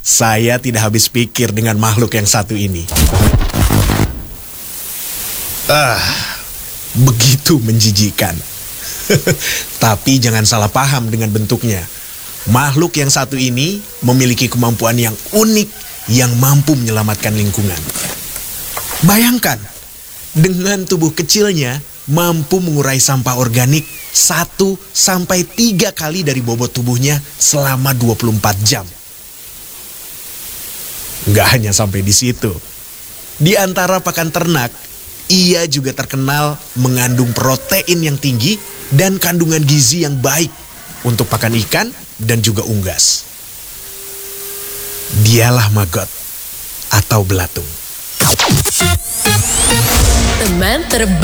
Saya tidak habis pikir dengan makhluk yang satu ini. Begitu menjijikan. Tapi jangan salah paham dengan bentuknya. Makhluk yang satu ini memiliki kemampuan yang unik yang mampu menyelamatkan lingkungan. Bayangkan, dengan tubuh kecilnya mampu mengurai sampah organik 1-3 kali dari bobot tubuhnya selama 24 jam. Nggak hanya sampai di situ. Di antara pakan ternak, ia juga terkenal mengandung protein yang tinggi dan kandungan gizi yang baik untuk pakan ikan dan juga unggas. Dialah maggot atau belatung. Teman terbaik.